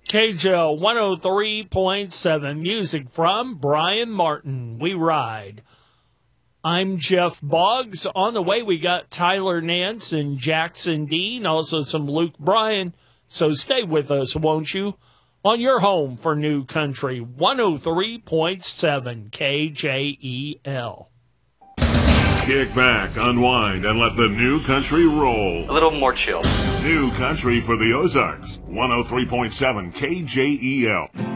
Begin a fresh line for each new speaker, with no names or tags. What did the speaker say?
KJL 103.7, music from Brian Martin. We ride. I'm Jeff Boggs. On the way, we got Tyler Nance and Jackson Dean, also some Luke Bryan. So stay with us, won't you? On your home for New Country, 103.7 KJEL.
Kick back, unwind, and let the New Country roll.
A little more chill.
New Country for the Ozarks, 103.7 KJEL.